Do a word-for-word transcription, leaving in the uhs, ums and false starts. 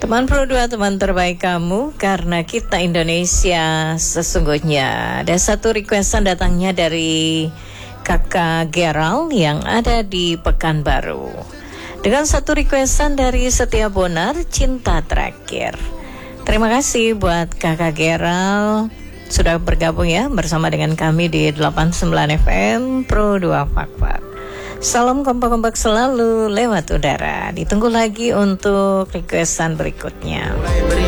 Teman Pro dua, teman terbaik kamu, karena kita Indonesia sesungguhnya. Ada satu requestan datangnya dari Kakak Gerald yang ada di Pekanbaru. Dengan satu requestan dari Setia Bonar, Cinta Terakhir. Terima kasih buat Kakak Gerald sudah bergabung ya bersama dengan kami di delapan puluh sembilan F M Pro dua Fakfak. Salam kompak-kompak selalu lewat udara. Ditunggu lagi untuk requestan berikutnya.